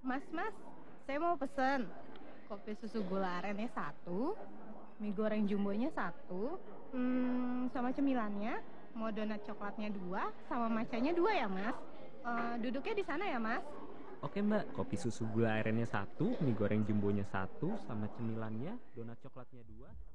Mas, saya mau pesen kopi susu gula arennya satu, mie goreng jumbonya satu, sama cemilannya, mau donat coklatnya dua, sama macanya dua ya mas. Duduknya di sana ya mas. Oke mbak, kopi susu gula arennya satu, mie goreng jumbonya satu, sama cemilannya, donat coklatnya dua.